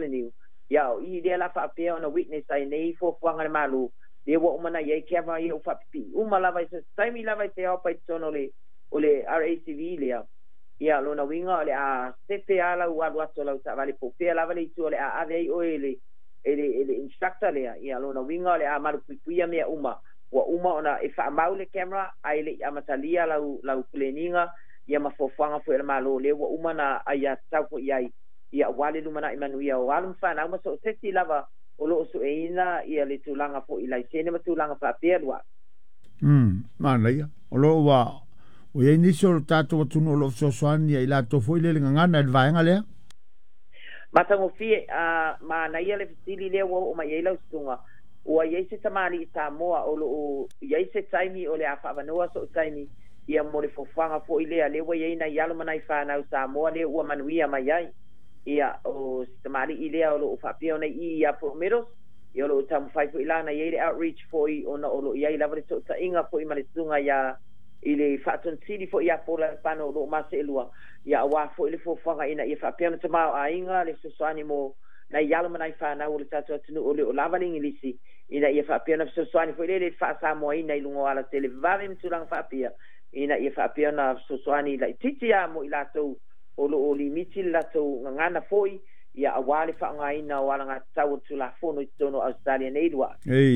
le niu ia o I le la fa pe ona witness ai nei fo fuanga le malu le wo mana ye camera ye fa pi uma lava se time lava te au pa tono le o le RACV le ia lona winga le a sefe ala wa ato la ta vale po pe lava le tu le a ave o ele instructor le ia lona winga le a malu puia me uma ona e fa mau le camera ai le amatalia la pleninga ia mafofanga fo le malo le wo uma na ia tau ko ia wale lumana Emanuia o alum fa na ma so seti lava o lo so eina ia le tulanga fo I laisene ma tulanga fa perwa mana ia o lo wa o ye ni so tato tunu lo so swani ia la to fo ile ngana le vaenga le matango fi ma na ia le fitili le wo ma ia la stunga o ia se tamali Samoa o lo ia se taimi o le afa vanoa so taimi ia mo le fofanga fo ile le wo ia na ia lo mana fa na Samoa le o Manuia mai ai ia o tamali ile o lo fa pio na ia fo meros ia lo tam fai fo ilana ia le outreach fo I ona o lo ia la vale so ta inga fo I malisunga ia ile faton city fo ia po la pano lo mase lua ia wa fo ile fofanga ina ia fa pio na tama ainga le so swani mo na ia lo mana fa na o le tato tunu o le o lavaling ilisi ina ia fa pio na so swani fo ile fa sa mo ina ilungo ala tele vave mtulang fa pia ina ia fa pio na so swani la titia mo ilato o lo o limiti lato ngana foi ia awale fa ngaina wala nga tau tula fono tono Australia nei dua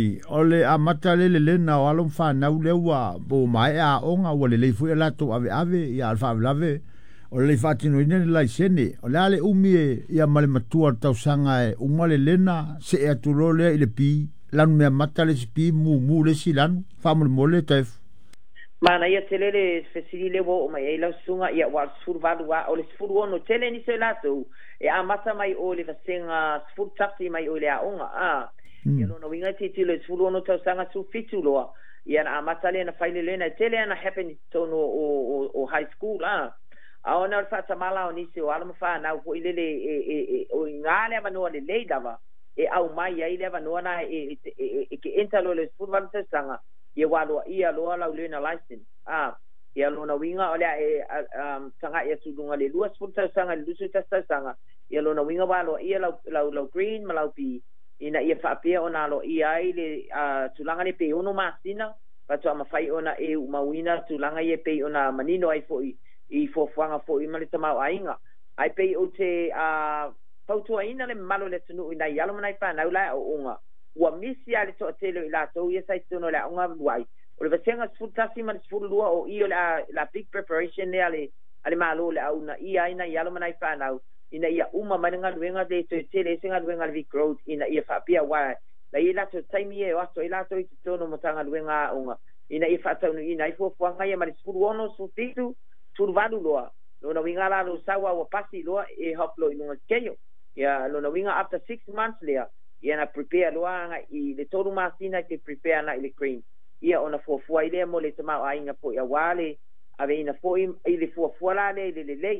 ole a matale le na wala fa na ulewa bo mai a onga wale le fu lato ave ia alfa lave ole le fatino ine la sene ole ale umi ia male matua tau sanga umale lena se e tulole ile pi lan me matale pi mu le silan fa mo le tef mana ia telele fesili wo mai ai la sunga ia wa survalu wa o le furu no tele ni se lato e a mata mai o le vasenga furu taxi mai o le a onga ia no winga titi le furu no tau sanga su fitulo ia na mata le na faile le na tele na happen to no o high school a ona fa tamala o ni se o alma fa na o ile le o ngale ma no le le dava e au mai ai le va no na ke entalo le furu va sanga ia walo ia loa la ulena license ia lona winga ole tanga ia tudunga le luas futa sanga le lusu tasta sanga ia lona winga walo ia la green malaupi ina ia fapia ona lo ia ile tulanga le pe ono masina pato ama fai ona e mawina tulanga ia pe ona manino ai foi I fofanga foi malita mau ainga ai pe o te pautu ina le malo le tunu ina ia lo mai pa na ula o unga wa misi ale to tele ila to ia sai tono la unga wai o le vasenga sfutasi man sfulua o io la big preparation le ale malo le au na ia ina ia lo manai fa na ina ia uma mananga luenga de to tele singa luenga le growth ina ia fa pia wa la ila to time ye o to ila to tono motanga luenga unga ina ia fa tonu ina i fo fuanga ia man sfuluono sutitu turvalu loa lona winga la lo sawa wa pasi loa e hoplo ino skeyo ya lona winga after 6 months le ia na prepare loanga I le toru masina ke prepare na ile cream ia ona fofua ile mo le tama ainga po ia wale ave ina fo ile fofua la le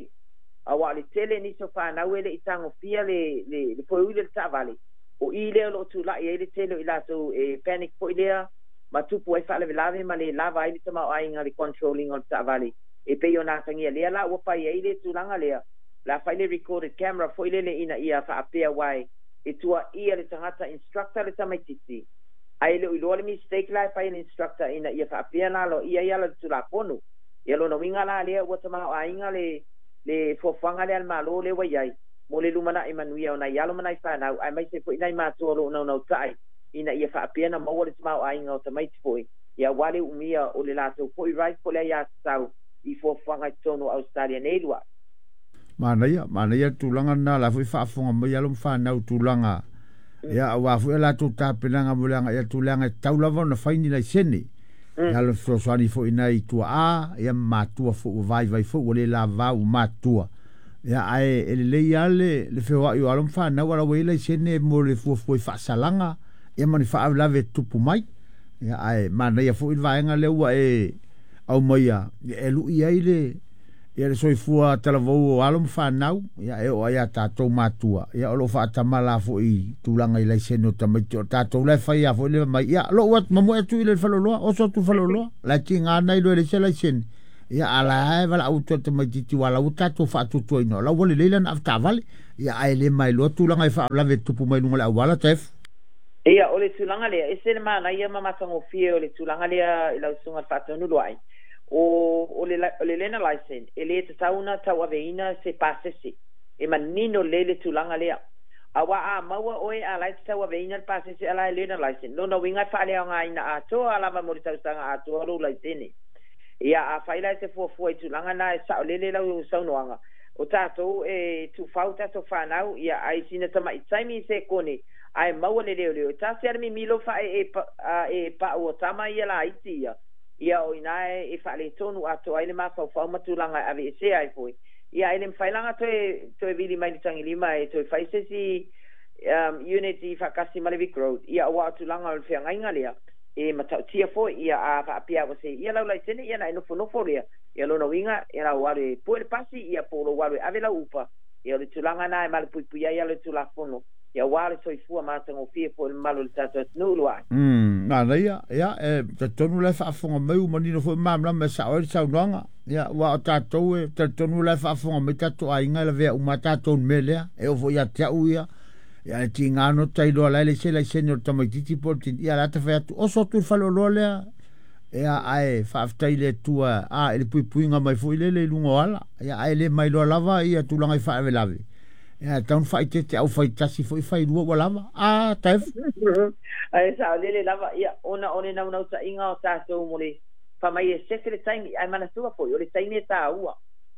awa le tele ni so fa na wele itango fia le po ile tavale o ile lo tu la ile tele ila so panic po ile matupu ai fa le lave ma le lava ile tama ainga le controlling on tavale e pe ona tangia le la o pa ile tu langa le la fa ile recorded camera fo ile le ina ia fa apea wai e tua ia le tangata instructor le tamaititi ai le ilo le mistake la pa instructor ina ia fa pia na lo ia la tula pono ia lo no winga la le o tama ainga le fofanga le almalo le wai mo le lumana Emanuia ona ia lo mana fa na ai mai se po ina ma to lo no tai ina ia fa pia na mo le tama ainga o tamaiti foi ia wale umia o le lato foi right po le ia sau I fofanga tono Australia nei lua mana ia tulanga na la fu fa fonga mo ia lo fa na tulanga ia wa fu la tu ta pelanga mulanga ia tulanga taulava na faini la sene ia lo so swani fo inai tu ia matua fo vai fo le la va u matua ia ai ele ia le fe wa yo alom fa na wala we la sene mo le fu fa salanga ia mani fa la ve tupu mai ia ai mana ia fo va nga le wa au mai e lu ia ile ia le soifua talavou o alom whanau ia e o aia tātou mātua ia o lo whaatamala fo I tūlanga I laisene o tamaiti o tātou lai whai a fo I lewa mai ia lo wat mamu atu I le whaloloa o so tu whaloloa la ti ngāna I lo e le se laisene ia ala wala auto te mai titi wala uta to fa tu to ino la wole leila na afta vale ia ai le mai lo tu langa fa la ve tupu mai nunga la wala tef ia ole tulanga le ese le mana ia mama tango fie ole tulanga le ila sunga fa tonu loai ole lena license ele te tauna tau aveina se pasese e manino lele tulanga le awa a maua oe a lai tau aveina pasese ala lena license no winga fa le nga ina ato ala ma mo tau sanga ato lo lai tene ia a faila se fo i tulanga na sa lele la u saunoanga o tato e tu fauta to fanau ia ai sina tama itaimi se kone ai maua le o ta ser mi milo fa e pa o tama ia la itia ia o ina e fa le tonu ato ai le ma fa matulanga ave se ai foi ia ele failanga to e vili mai tangi lima e to faise si unity fa kasi Malevik Road ia wa tulanga o fe ngainga lea e matau tia foi ia a fa pia o se ia la tene ia na no fo ia lo no winga era wale puel pasi ia polo wale ave la upa ia le tulanga na mal pui ia le tulafono ia wale so ifua matango fie po le malo le tata nulu ai na ia te tonu le fa fonga mai manino fo mamla me sa o sa nanga ia wa tato e te tonu le fa fonga me tato ai nga le ve uma tato mele e o vo ia te ia ia ti ngano tai do la le se la senior tamatiti portin ia la te fa o so tu fa lo le ia ai fa aftai le tua ele pui nga mai fo ile le lungo ala ia ai le mai lo lava ia tu langa fa ave lave ia taun fa te au fa tasi fo fa lu wa lava taf ai sa le lava ia ona na ta inga o ta so mole fa mai e se le time ai mana tua fo le time ta ua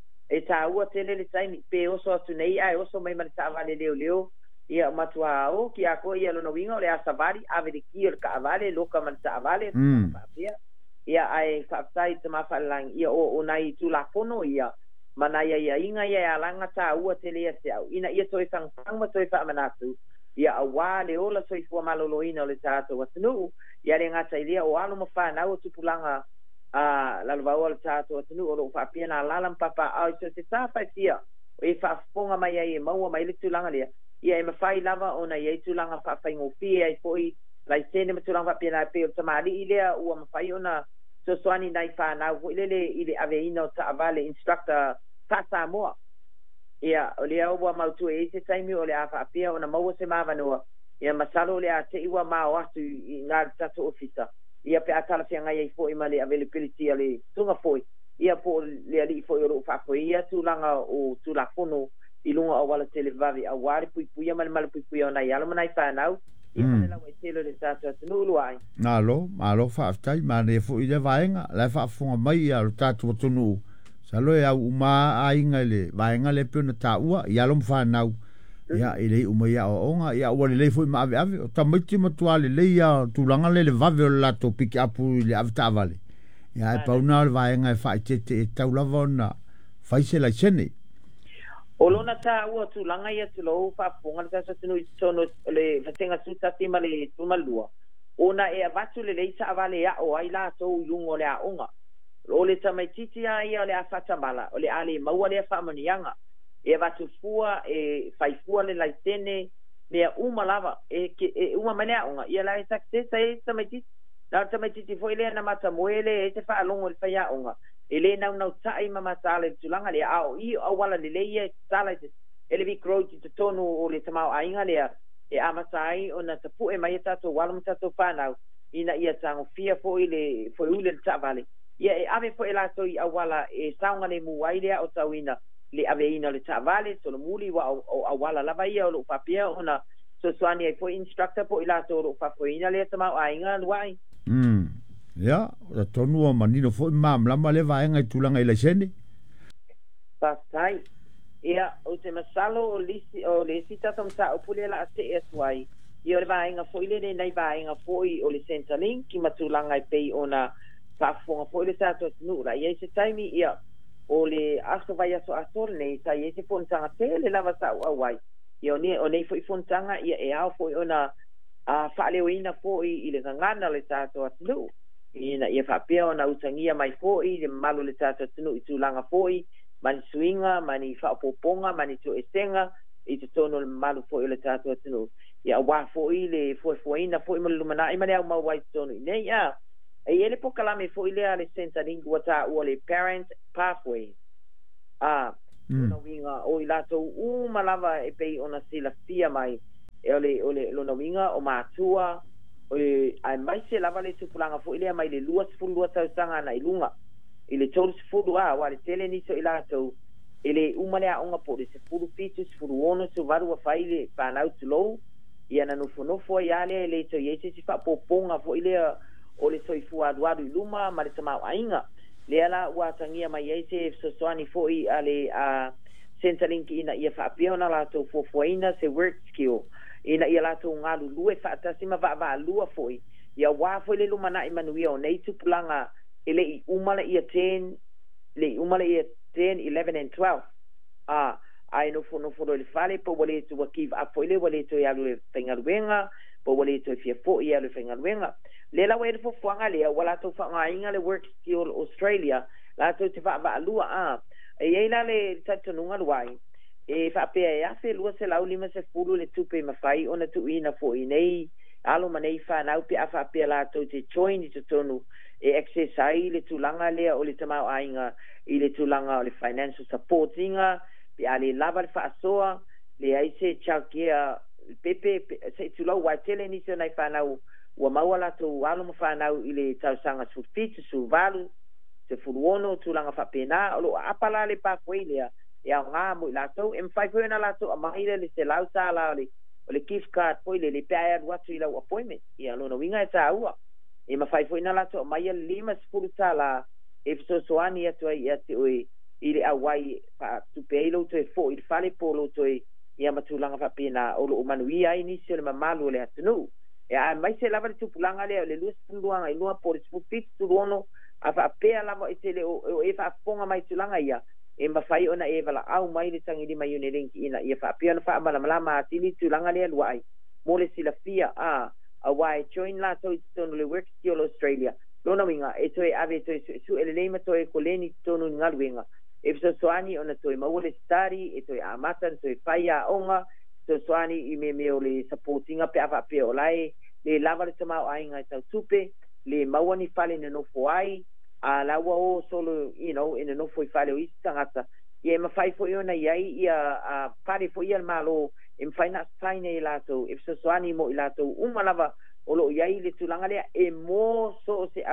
te le time pe o so tu nei ai o so mai mana ta vale leo ia matua o ki ako ia lo no winga le asavari ave de ki o ka vale lo ka man ta vale ia ai whaptai te mawhalang ia o nai tu la pono ia mana ia inga ia langa ta ua te lea se au ina ia toi whangpang ma toi whamanatu ia a wā le ola toi fua malolo ina o le tātou atanu ia le ngata ilia o alo ma whanau o tupulanga lalawau o le tātou atanu o lo whapia na lalam papa au so te tāwhai tia o i whafonga mai ai e maua mai le tulanga lea ia e mawhai lava o na ia i tulanga whawhai ngofie ai foi lai sene matulanga whapia na pe o tamari ilea ua mawhai o na so soani nai whanau ko ilele ile aveina o taavale instructor tasa moa ia o le au mautu e se taimi o le awhapia o na maua se mawanoa ia masalo le a te iwa mao atu i ngā tato ofisa ia pe atala fia ngai fo i male availability ale tunga foi ia po le ali fo i ro fa ia tulanga o tulafono i lunga o wala televavi a wari pui ia mal pui ona ia lo manai whanau la wetelo le tato atunu ai malo fa aftai ma ne fo i le vaenga la fa fonga mai ia tato atunu salo e au uma ainga le vaenga le pena ta ua ia lo mfanau ia ile uma ia onga ia wale le fo ma ave o tamiti matuale le ia tulanga le vave la to pick up le avta vale ia pa una vaenga fa te taulavona faise la sene olona ta ua tulanga ia tulo fa ponga ta sa tunu sono le fatenga suta tima le tumalua ona e avatu le leisa vale ya o ai la to yungo le aonga o le tamaititi ia le afata mala o le ale maua le famanianga e avatu fua e faifua le laitene le uma lava e uma mane aonga ia la success e tamaititi la tamaititi foi le na mata moele e te fa longo le fa ya aonga ele nau tai mama tale tulanga le au I o wala le le tale ele vi croci te tonu o le tamau ainga le e amasai ona tapu e mai tato wala mtato panau ina ia tango fia fo ile fo ule tavale ia e ave fo ela to I awala e saunga le muaile o tawina le ave ina le tavale so le muli wa o awala lava ia o lo papia ona so swani e fo instructor po ila to o papoina le tamau ainga luai ya la tonu o manino fo mamla male vaenga I tulanga I le sene pasai ia o te masalo o le sita tamsa o pule la te eswai ia le vaenga fo ile nei vaenga fo I o le Centrelink ki matulanga I pei ona pafonga fo le tato nu la ia se taimi ia o le aso vai aso asor nei sa ia se fontanga te le lava sa wai ia o nei fo I fontanga ia e au fo ona a fa'aleoina fo I le ngana le tato nu ina ia whapea o na utangia mai fōi le malu le tātou tunu I tūlanga fōi mani suinga, mani whapoponga, mani tu esenga I te tono le malu fōi le tātou tunu ia wā fōi le fōi fōina fōi malu lumana I mani au mawai tono nei ia e ele po kalame fo ile ale Centrelink wata o le parent pathways no winga o ilato malava e pei ona sila fia mai e ole no winga o matua o ai mai se lava le tupulanga fo ile mai le lua sfulu tau sanga na ilunga ile tolu sfulu wa le tele ni so ilato ele umale a onga po se fulu fitu sfulu ono so varu wa faile pa na utulo ia na no fo ia le to yese si fa poponga fo ile o le soifu aduadu luma ma le tamau ainga le ala ua tangia mai yese so soani fo i ale Centrelink ina ia fa pia na la to fo ina se work skill ina ia la to ngalu lue fa tasima va lua fo ia wa fo le luma na imanuia o nei tupulanga ele i umala ia 10 le umala ia 10 11 and 12 ai no fo le fale po wale to give up fo le wale to ia le pengaluenga po wale to fia fo ia le pengaluenga le la wele fo fuanga le wala to fa inga le work skill Australia la to te va lua e ila le tatununga luai e fa pe ya fe lua se lau lima se fulu le tupe mafai ona tu ina fo inei alo manei fa na upi afa pe la to te join to tonu e exercise le tulanga le o le tamau ainga i le tulanga o le financial support inga pe ale lava le fa soa le ai se chakia pepe se tulo wa tele ni se nai fa na ua maua to alo mafanau i le tausanga sulfitu suvalu se furuono tulanga whapena o lo apala le pakwei lea e au ngā mo i latou e mwhaifuena latou a maile le se lau tāla o le gift card poi le pēa watu i lau appointment i alona winga e tā ua e mwhaifuena latou a maile lima sipuru tāla e fisosoani atu ai ati oi i le awai pa tupe eilo to e fo i le fale polo to i a matulanga whapena o lo umanuia ai nisi o le mamalu o le atunu e mai se lava le tupulanga le lua sipuluanga i lua po le sipupiti tuluono a whaapea lava i tele o e whaaponga mai tulanga ia e mawhai ona e wala au mai le tangiri mai une rinki ina ia whaapea na whaamalamalama atili tulanga lea lua ai mo le sila fia a wai join la toi tonu le work skill Australia lona winga e toi ave toi su ele leima toi koleni tonu ngaluenga e so soani ona toi maule stari e toi amatan toi whaia onga so soani i me o le supportinga pe ava pe o lai le lava le tamau ainga i tau tupe le mauani fale na nofo ai a laua o solo ina nofo i fale o isi tangata ia mawhai fo iona iai ia pare fo ia malo e mwhai na saine i lato e so soani mo i lato umalava o lo iai le tulanga lea e mo so se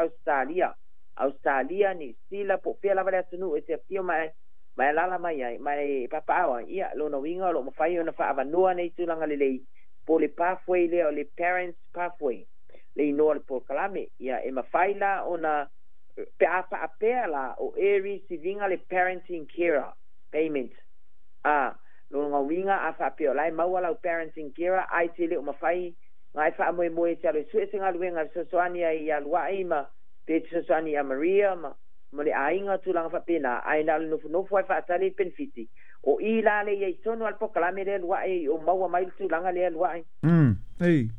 Australia ni sila po pia lava le atunu e te apio mai lala mai ai mai papaawa ia lo no winga lo mawhai ona wha avanua nei tulanga lelei po le pathway le o le parents pathway le inoa le po kalame ia e mawhai la ona pe apa apea la o e receiving le parenting care payment lo ngā winga a wha apea lai maua lau parenting care ai te le o mawhai ngai wha amoe moe te alo sue senga luenga sosoani ai aluai ma pe sosoani a Maria ma le ainga tulanga wha pena ai na le nofu ai wha atale benefiti o i la le iei tono al po kalame le aluai o maua mai tulanga le aluai hey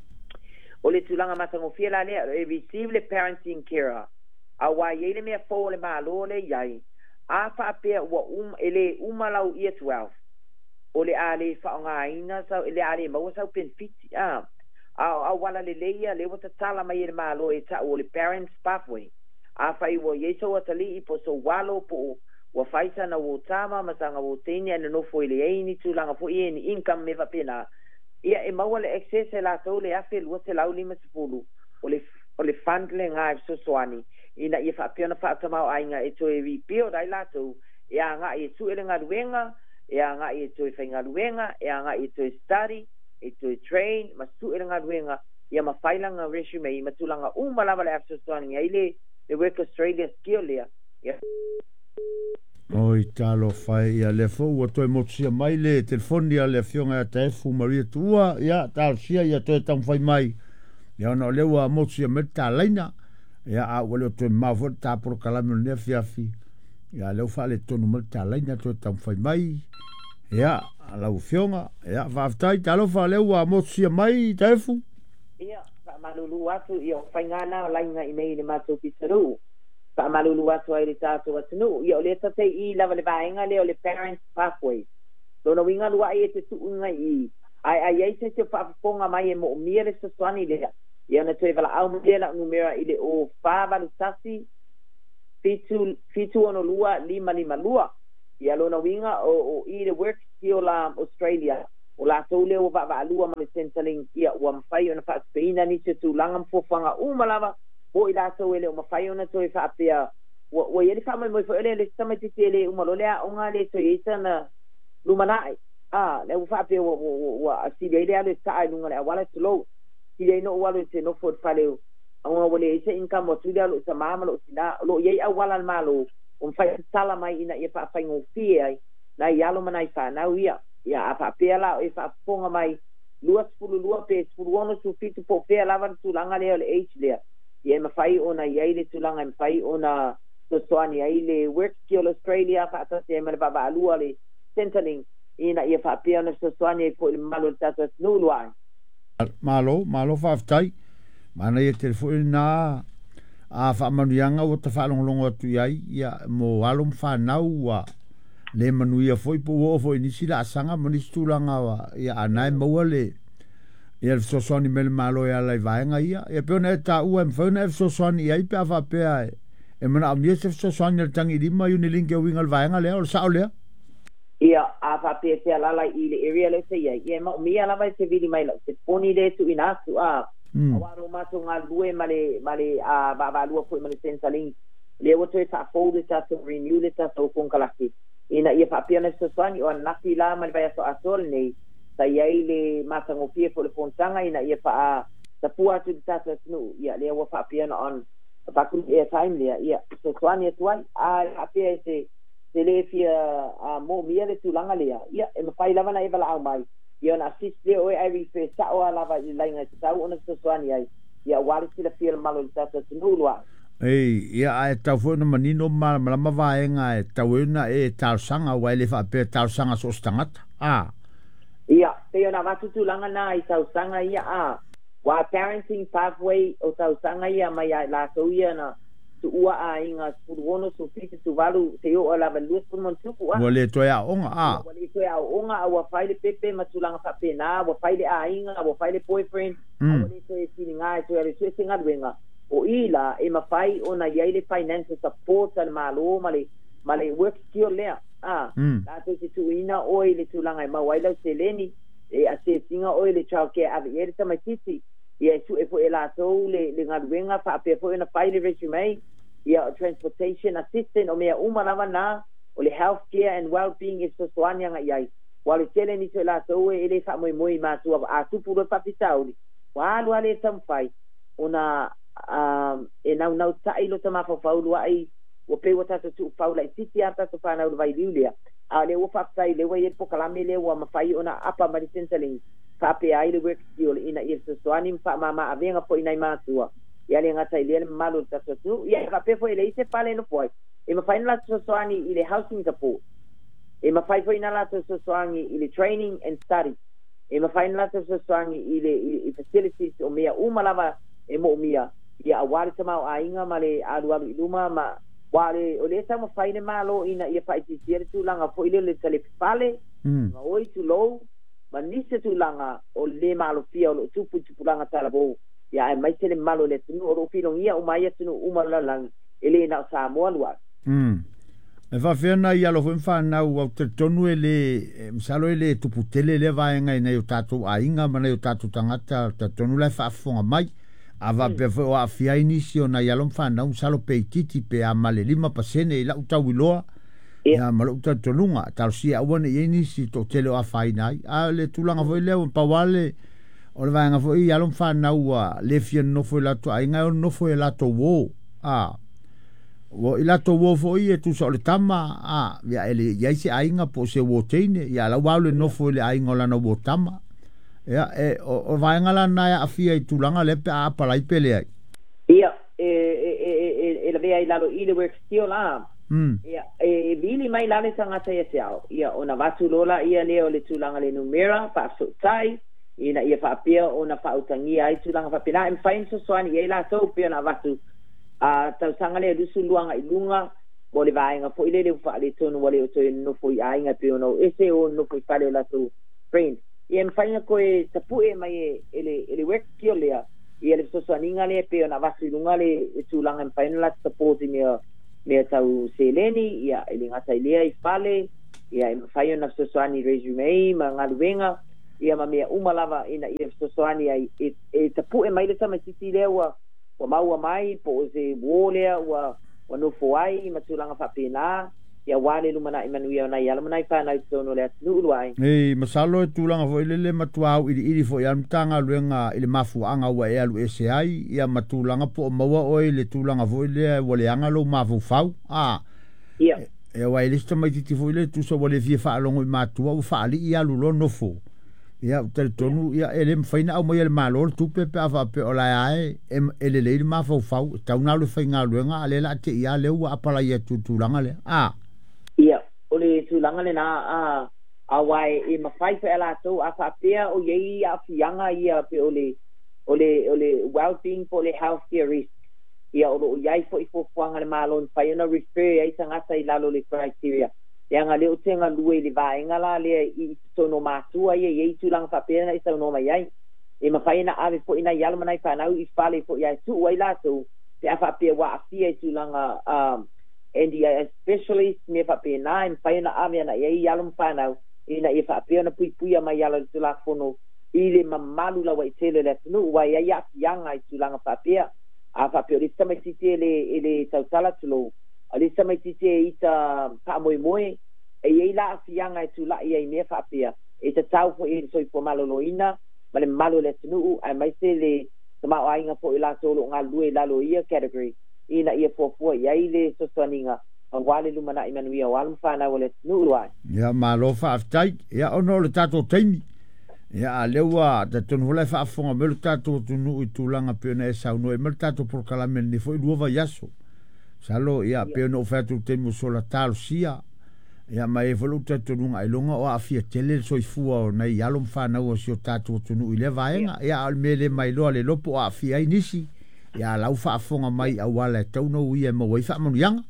o le tulanga matango fia la le e receive le parenting care a wa ye le mea fo le malo le yai a fa pe wa ele umalau ia 12 o le ale fa nga ina sa ele ale ma sa pen fit a wala le leia le wata tala mai le malo e ta o le parents pathway a fa i wo ye so atali i po so walo po wa faisa na wo tama masanga wo tenia no fo ile ai ni tulanga fo i ni income me va pena ia e maua le excess la to le afe lu se lauli ma sepulu o le fund le nga so soani ina ia fa piona fa tama ainga e to e pio dai la to ia nga e su ele nga luenga ia nga e to e fenga luenga ia nga e to study e to train ma su ele nga luenga ia ma failanga resume i matulanga malava le so soani ile le work Australia skill le ia oi talo fai ia le fo o to emotsia mai le telefoni ale fionga ta fu Maria tua ia tal sia ia to tam fai mai ia no le wa motsia meta laina ia a wale to ma vota por kalame ne fiafi ia le fa le tonu meta laina to tam fai mai ia ala fionga ia va tai talo fa le wa motsia mai ta fu ia malulu atu ia faingana laina i nei le mato pisaru pa malulu atu ai tato atunu ia le tate i lava le vaenga le o le parents pathway so no winga lua ai te tuunga i ai se fa fonga mai e mo miere so swani le ia na toe vala au mele la numera ile o favalu tasi fitu ono lua 552 ia lona winga o ile work skill Australia o la tole o va lua ma Centrelink ia o mafai ona fa Spain ni se tu langam fofanga umalava o ila so ele o mafai ona toe fa apia o ele fa mai mo ele le sama titele umalolea onga le so isana lumanai le fa apia o asile ile ale sa ai nunga le wala slow ile no wala se no fot faleu onga wole ise income o tulia lo sa mama lo sina lo ye awala malo fai sala mai ina ia fa fa ngofi ai na yalo manai fa na ia apa pela e fa fonga mai lua pe ono su fitu po pe lava tu langa le h le ia ma fai ona ia le tu langa fai ona to soani ai le work skill Australia fa ta se ma ba lua le Centrelink ina ia fa pe ona to soani po le malo tata no luai malo fa tai mana ia telefoni na a fa manuanga o te whalonglongo atu iai ia mo alum whanau wa le manuia foi po o foi nisi la asanga mo nisi tūlanga wa ia anai maua le ia fsosoni mele malo ia lai vaenga ia peona e ta ua mwhauna e fsosoni iai pe awa pea e mana amia se fsosoni le tangi lima yuni linke winga le vaenga lea o le sao lea ia awa pea te alala i le area le se iai ia ma umia lava se vili mai lau se poni le tu inasu awaro mato ngā lue male ba lua foi male Centrelink le o te ta folder ta to renew le ta to konkalaki ina ia fa pia na sosani o nati la male vai so asol nei sa iai le matango pia po le fontanga ina ia fa ta pua tu ta no ia le o fa pia on fa ku e time le ia sosani tuai a pia se le fia mo mia le tulanga le ia e fa lava na e vala au mai ia na assist le o ai fe sa o lava i lainga sa o na sosani ai ia wali sila fia malo ta no lua ia e tau fo na manino malama vaenga e tau ina e tausanga wa ele fa pe tausanga so stangata ia te ona matutu langa na i tausanga ia wa parenting pathway o tausanga ia mai la so ia na tu ua a inga suruono su fiti tu valu te o la valu pu montuku wale toya onga wale toya onga wa faile pepe matulanga fa pena wa faile a inga wa faile boyfriend wale toya sininga toya le singa wenga o ila e mafai ona yaile financial support al malo male work skill lea la to se tu ina o ile tulanga ma waila seleni e ase singa o ile childcare aviere ta matiti ia su e fo ela to le ngaluenga fa pe fo na file resume ia transportation assistant o mea uma lava na o le healthcare and well-being is so soania nga iai wale seleni so la to e ile fa moi ma tu a tu puro fa pitauli walu ale tamfai ona e nau tai lo tama fa faulu ai o pe wata tu faula titi ata to fa na vai liulia a le o fa tai le wai po kala me le wa ma fai ona apa ma Centrelink fa pe ai le work skill ina irso soani fa mama avenga po ina ma tua ia le ngata ile malo ta tu ia fa pe fo ile ise pale no foi e ma fai na soani ile housing support e ma fai fo ina la soani ile training and study e ma fai na soani ile facilities o mea uma lava e mo mia ia awali tama ainga male alu iluma ma wale ole sama faine malo ina ia faiti tiere tu langa fo ile le tele pale ma oi tu lo ma nise tu langa o le malo fia o tu pu langa talabo ia mai tele malo le tu o filong ia o mai tu uma la lang ele na sa mo lua e fa fena ia lo fa na o te tonu ele msalo ele tu putele le vaenga ina yo tatu ainga ma na yo tatu tangata te tonu le fa fonga mai ava pe fo a fia inisio na yalom fa na un salo pe titi pe a male 5% la utawiloa ya malo utatolunga tal si a wona inisi to tele a fainai a le tulanga foi le pa wale o le vanga foi yalom fa na ua le fia no foi la to ainga no foi la to wo wo ila to wo foi e tu so le tama ya ele ya si ainga po se wo teine ya la wale no foi le ainga la no wo tama ia o vaenga la na afia i tulanga le pe a palai pele ai ia le vea i lalo i le work skill ia vili mai lale tangata ia seao ia ona watu lola ia leo le tulanga le numera pa so tai ina ia fa pia ona fa utangia ai tulanga fa pina em fain so soani ia la so pia na watu tau sanga le lusu luanga i lunga mo le vaenga fo ile le fa le tonu wale o to no fo i ainga pe ono ese o no fo fale la so friend ia mfaina ko e tapu e mai ele work skill lea ia le sosoaninga le pe ona vasilunga le tulanga mpaina la support me tau seleni ia ile ngata ile I fale ia mafai ona sosoani resume ma ngaluenga ia ma mea umalava ina ia sosoani ai e tapu e mai le tama titi le wa maua mai po se wolea wa no foai ma tulanga fapena ia wale lumana Emmanuel na ia lumana fa na tono le tulu ai masalo tulanga fo ile matuau ili fo ia mtanga luenga ile mafuanga wa ia lu SI ia matulanga po maua o ile tulanga fo ile wole anga lo mafufau ia e wa ile sto mai titi fo ile tu so wole vie fa longo matua u fa ali ia lu lo no fo ia tel tonu ia ele mfaina au mai le malo tu pe ava pe ola ai ele le mafufau tauna lu fainga luenga ale la te ia le wa apala ia tulanga le ia ole tulanga le na awai e mafai pe ala to afa pea o ye a fianga ia pe ole well-being for the healthcare risk ia o yai fo fuanga le malon fai na refer ai tanga sai lalo le criteria ia nga le o tenga lue le vaenga la le I tono matua ye tulanga fa pea na isa no mai ai e mafai na ave fo ina yalma nai fa na I fale fo ia tu wai la to pe afa pea wa afia tulanga NDI specialist me fa pe na en fa na ave na ye yalum fa na ina e fa pe na pui mai yalo tula fono ile mamalu la wai tele le no wai ya yanga I tulanga fa pe a fa pe ri tama tite ele tautala tulo ali tama tite ita pa moi e ye la yanga I tula ye me fa pe e ta tau fo e so fo malo loina male malo le no ai mai se le tama ai nga fo ila solo nga lue la lo ia category ina ia fo ia ile sosoaninga wale lumana Emmanuel wal mfana wale nuai ya malo fa aftai ya ono le tato taimi ya lewa da tonu le fa fonga mel tato tunu itulanga pena esa no mel tato por kalamen ni foi luva yaso salo ya pena ofertu temu sola tal sia ya mai voluta tonu ai longa o afia tele so ifua na yalo mfana o sio tato tunu ile vaenga ya almele mai lo le lopo afia inisi ya lau fa fonga mai awala tauno ia mo wai fa monianga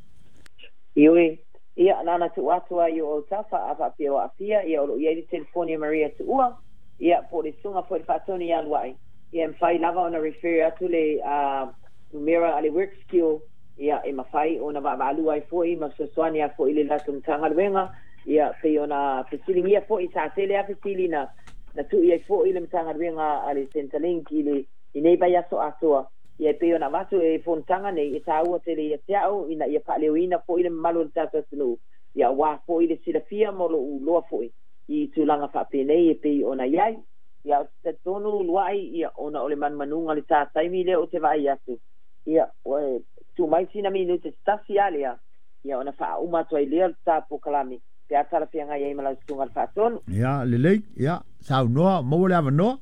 iwe ia nana tu atua yo o tafa ava pio afia ia o ia telefonia Maria tu ua ia po le sunga po le fatoni ya luai ia mfai lava ona refer atu le numera ale work skill ia e mafai ona va malu ai foi ma soani a foi le la tanga wenga ia pe ona pesili ia foi sa tele a pesili na tu ia foi le tanga wenga ale Centrelink ile inei ba ya so atua ia pe ona vaso e fontanga nei e taua tele ia teau ina ia pa leoina fo ile malo tata tunu ia wa fo ile silafia mo lo fo I tulanga fa pe nei e pe ona iai ia te tonu luai ia ona ole manunga le tata mi le o te vai atu ia tu mai sina minute stasi alia ia ona fa uma to ile ta po kalami pe atala pe nga ia mala tunga fa ton ia lele ia sa no mo le avano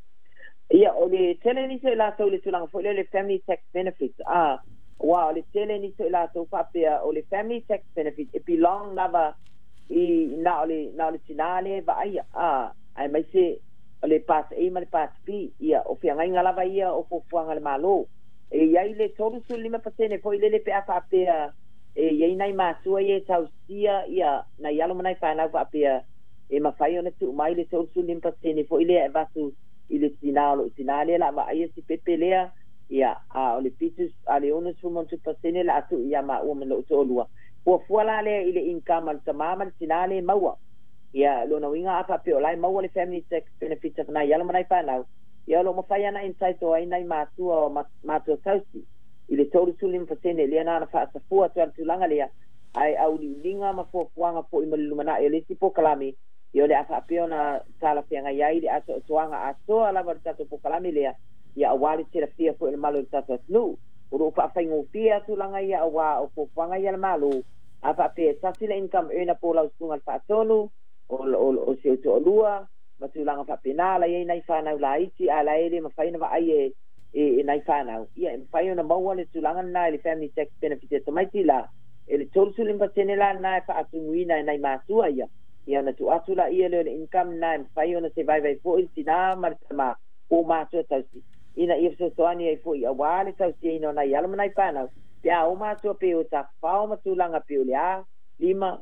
ia o le tele ni se la tau le tulanga fo le family tax benefits wa le tele ni se la tau papea o le family tax benefits it belong lava I na le tinale va ai mai se o le pas e mai pas pi ia o fianga lava ia o fo fuanga le malo e ia le tolu su lima pasene fo ile le pe papea e ia nai masua ia tau sia ia na yalo mai fa na papea e mafai ona tu mai le tolu su lima pasene fo ile vasu ile tinale la va ai si pepelea ia o le pitus a le ono su montu pasene la tu ia ma o me lo tolua po fuala le ile income al tamama tinale maua ia lo no winga apa pe olai maua le family tax benefits na ia lo mai pa na ia lo mafai na insight o ai nai matu o matu tausi ile tolu su lim pasene le na fa sa fu atu tulanga le ai au linga ma fo fuanga po i malumana ele si po kalami yo le afa peona tala fianga yai le ato tuanga ato ala vartato po kalami le ya awali tira fia po el malo tato nu uru pa faingo fia tulanga ya awa o po fuanga ya malo afa pe tasile income earner po la sungal fa tonu o se to lua matulanga fa penala ye nai fa na la iti ala ele ma faina va ai e nai fa na ya faina ma wale tulanga na le family tax benefit to mai tila ele tolsulim pa tenela na fa atuina nai masua ya ia na tu atula ia le income na fai ona se vai fo sina martama o ma so tasi ina if so toani ai fo ia wale tasi ina na yalo mai pana pia o ma so pe o ta fa o ma tulanga pe olia lima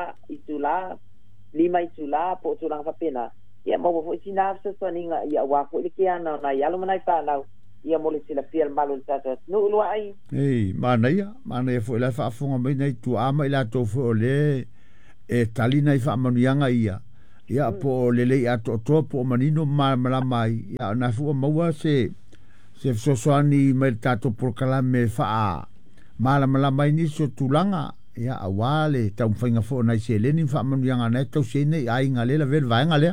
itula po tulanga fa pena ia mo fo sina so toani ia wa fo le kia na yalo mai pana ia mo le silafia le malo le tatou atunuu lua ai manaia foʻi lai faafoga mai nai tuama i latou foʻi o lē e talina i faamanuiaga ia po lelei atoatoa po o manino malama ai ia na fua maua se fesoasoani mai le tatou polokalame faa malama ai nisi o tulaga ia auā le taumafaiga foʻi nai seleni faamanuiaga nai tausiai nei aiga lea lavele vaega lea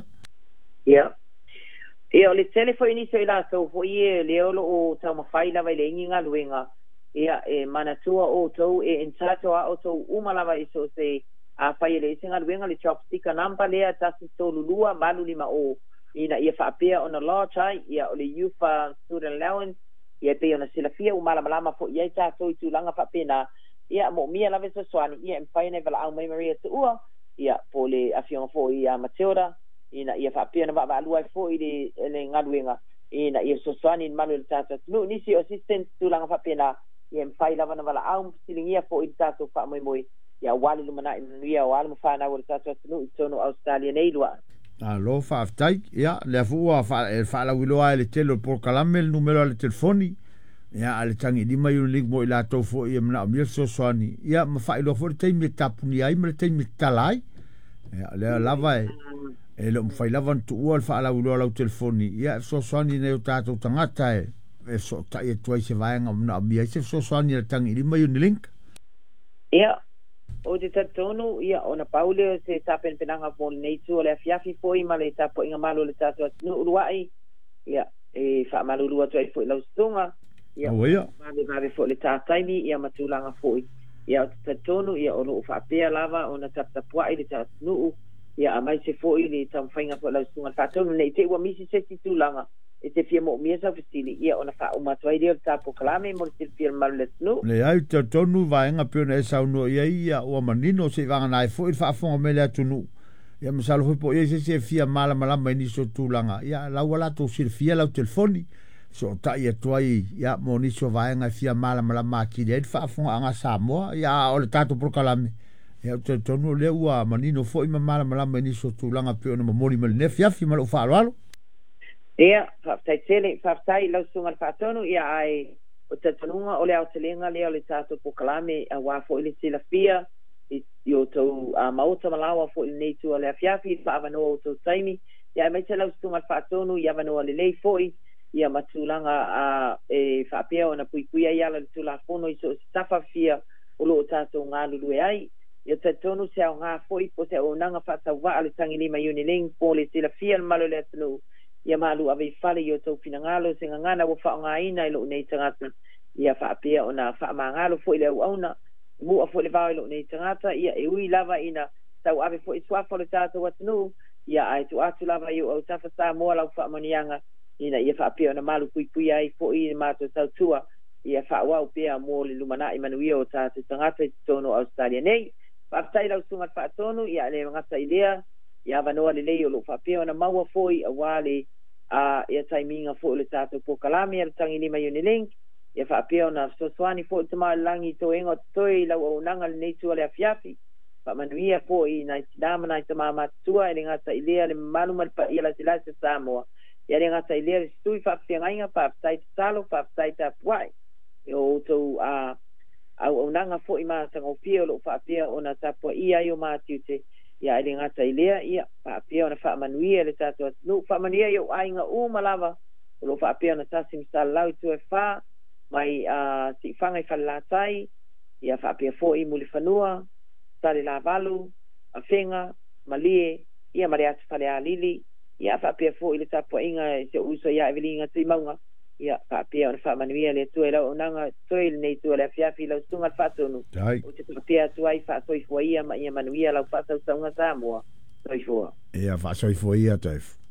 ia o le tele foi nisi o i latou foʻi e lea o loo taumafai lava i le igi galuega ia e manatua outou e entato a outou uma lava i so se a fai le singa luenga le chopstick namba lea tasi tolulua malu lima o ina ia faapea ona law chai ia o le youth student allowance ia pe ona silafia u malama fo ia tatou tulanga faapena ia mo mia lave so swani ia mfai nei vala au mai Maria tua ia po le afiona fo ia Matilda ina ia faapea na va lua fo i le ngaluenga ina ia so swani malu le tatou no nisi assistant tulanga faapena ia mfai lava na vala au silingia fo i tatou fa moi ia wale lumana ia wale mafana o tatou tunu tono Australia nei lua alo faafetai ia le afua faalauiloa le tele polokalame le numero a le telefoni ia a le tagilima iuliligi mo i latou foʻi e manaʻomia le soasoani ia ma faailoa foʻi le taimi e tapuni ai ma le taimi e tala ai ia lea lava e loo mafai lava na tuua le faalauiloa lau telefoni ia fesoasoani nei o tatou tagata e soʻotaʻi atu ai se vaega manaʻomia ai se fesoasoani le tagilima iuliligi ia o te tatonu ia ona paule se tapenpenanga mo nei tu le afiafi foi ma le tapo inga malo le tato no uruai ia e fa malulu tu ai foi la stunga ia ma foi le tataimi ia matulanga foi ia o te tatonu ia ono fa pea lava ona tapua i le tatnu ia mai se foi le tamfainga foi la stunga tatonu nei te wa misi se titulanga e te fia mo mia sa festili ia ona fa uma tu ai le tapo kalame mo te fia malu no le ai te tonu vaenga pena e sauno ia o manino se vanga nai foi fa fonga mele atunu ia masalo foi po ia se fia malama mai ni so tulanga ia la wala to se fia la telefoni so ta ia toi ia mo ni so vaenga fia malama ki le fa fonga anga Samoa ia o le tato por kalame ia te tonu le ua manino foi malama mai ni so tulanga pena mo mori mele ne fia fia malo fa alo ia faafetai lau sunga le faatonu ia ai o tatanunga o le aotelenga lea o le tatou pokalame a wā foʻi le silafia i o tou maota malawa foʻi lenei tua le afiafi faavanoa o tou taimi ia mai te lau sunga le faatonu ia avanoa lelei foʻi ia matulaga e faapea ona puipui ai ala le tulafono i so o se tafafia o loo tatou galulue ai ia tatonu se aogā foʻi po se auaunaga faatauvaa le tagilima iunilegi po le silafia le malo le atunuu ia malu ave fale yo tau pinangalo se ngana wo fa nga ina ilo nei tangata ia fa apia ona fa mangalo fo ile ona mu a fo le va ilo nei tangata ia e ui lava ina tau ave fo iswa fo le tata watnu ia ai tu atu lava yo au tafa sa mo la fa manianga ina ia fa apia ona malu pui ai fo i ma to tau tua ia fa wa pia mo le lumana i manuia o tata tangata tono Australia nei fa tai la sunga fa tono ia le ngata idea ia vanoa le lei o lo fa apia ona maua foi a wale ia taiminga fo le tatou pokalame le tagilima iunilegi ia faapea ona soasoani foʻi tamalangi toega o tatoi lau aunaga lenei tua le afiafi faamanuia foʻi nai tinama nai tamamatutua e le gata i lea le mamalu ma le paia lasilasi Samoa ia le gata i lea le situi faafeagaiga faafetai tatalo faafetai tapuaʻi e o outou auaunaga foʻi matagaufia o loo faapea ona tapuaʻia ai o matiute ia ele ngata ilea ia faapea ona faamanuia le tatou atunu faamanuia ia aiga uma lava o loo faapea ona tasi masalalau i tue fā mai siʻifaga i falelatai ia faapea foʻi muli fanua tale lavalu afega malie ia ma le atu falealili ia faapea foʻi le tapuaʻiga e se uso ia eveliga tuimauga ia faapea ona faamanuia le atua i lau aunaga toe lenei tua le afiafi i lausuga le faatonu o te faapea atu ai faatoifua ia ma ia manuia lau faatausauga Samoa toifua ia faasoifua ia taif